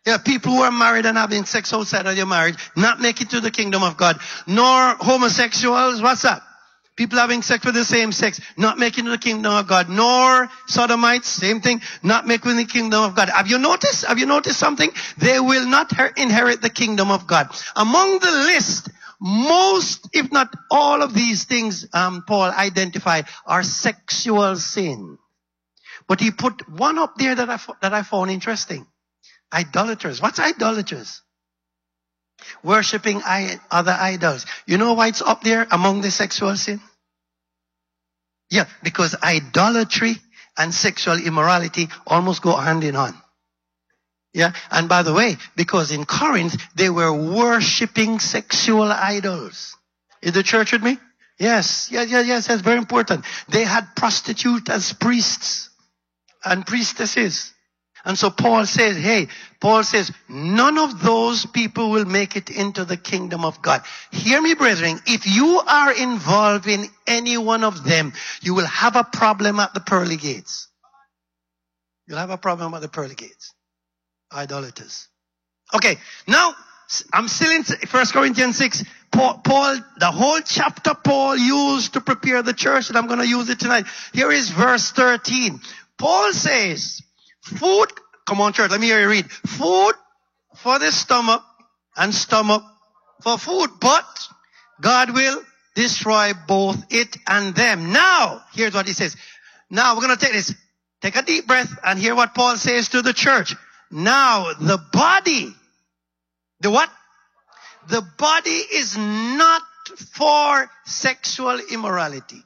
Yeah, people who are married and having sex outside of their marriage, not make it to the kingdom of God. Nor homosexuals, what's that? People having sex with the same sex, not making the kingdom of God. Nor sodomites, same thing, not making the kingdom of God. Have you noticed something? They will not inherit the kingdom of God. Among the list, most, if not all of these things, Paul identified are sexual sin. But he put one up there that I found interesting. Idolaters. What's idolaters? Worshipping other idols. You know why it's up there among the sexual sin? Yeah, because idolatry and sexual immorality almost go hand in hand. Yeah, and by the way, because in Corinth, they were worshipping sexual idols. Is the church with me? Yes, that's very important. They had prostitutes as priests and priestesses. And so Paul says, none of those people will make it into the kingdom of God. Hear me, brethren. If you are involved in any one of them, you will have a problem at the pearly gates. You'll have a problem at the pearly gates. Idolaters. Okay, now I'm still in 1 Corinthians 6. Paul, the whole chapter Paul used to prepare the church, and I'm going to use it tonight. Here is verse 13. Paul says, food, come on church, let me hear you read. Food for the stomach and stomach for food, but God will destroy both it and them. Now, here's what he says. Now, we're going to take this. Take a deep breath and hear what Paul says to the church. Now, the body, the what? The body is not for sexual immorality.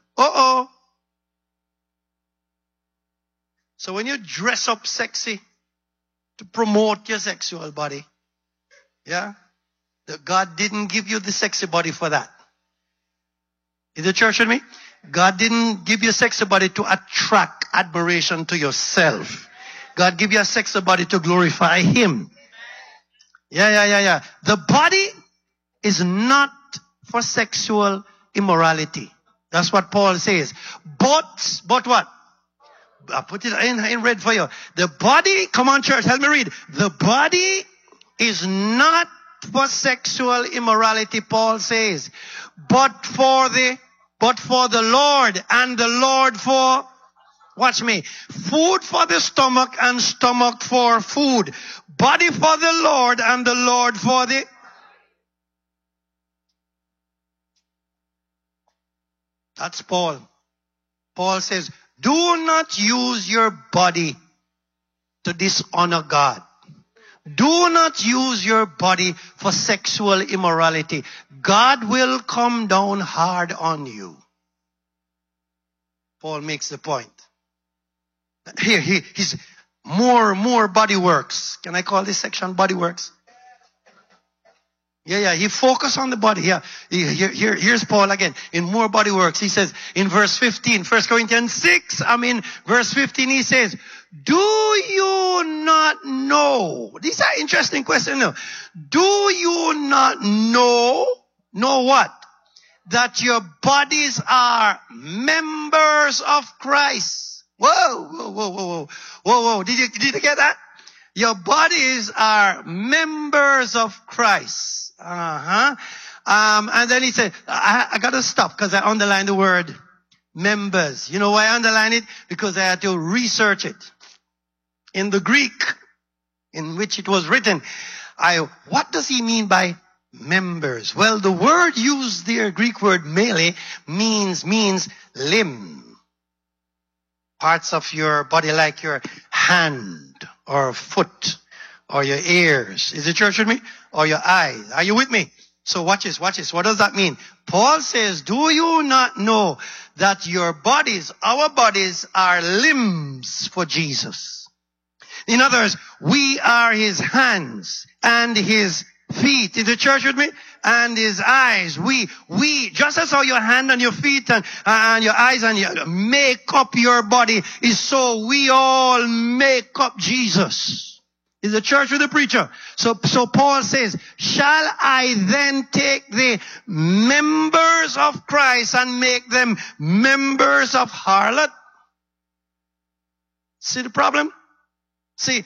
So when you dress up sexy to promote your sexual body, yeah, God didn't give you the sexy body for that. Is the church with me? God didn't give you a sexy body to attract admiration to yourself. God gave you a sexy body to glorify Him. Yeah. The body is not for sexual immorality. That's what Paul says. But what? I put it in red for you. The body, come on church, help me read. The body is not for sexual immorality, Paul says, but for the Lord, and the Lord for, watch me, food for the stomach and stomach for food. Body for the Lord and the Lord for the... That's Paul. Paul says, do not use your body to dishonor God. Do not use your body for sexual immorality. God will come down hard on you. Paul makes the point. Here, he's more body works. Can I call this section body works? Yeah, he focused on the body. Yeah, here's Paul again. In more body works, he says in verse 15, 1 Corinthians 6, verse 15, he says, do you not know? These are interesting questions. No. Do you not know what? That your bodies are members of Christ. Whoa. Did you get that? Your bodies are members of Christ. And then he said, I got to stop because I underlined the word members. You know why I underlined it? Because I had to research it. In the Greek, in which it was written, what does he mean by members? Well, the word used there, Greek word mele, means limb. Parts of your body like your hand or foot or your ears. Is the church with me? Or your eyes. Are you with me? So watch this. What does that mean? Paul says, do you not know that your bodies, our bodies, are limbs for Jesus? In other words, we are His hands and His feet. Is the church with me? And His eyes. We, just as how your hand and your feet and your eyes and your make up your body is so we all make up Jesus. Is the church with the preacher? So Paul says, shall I then take the members of Christ and make them members of harlot? See the problem? See,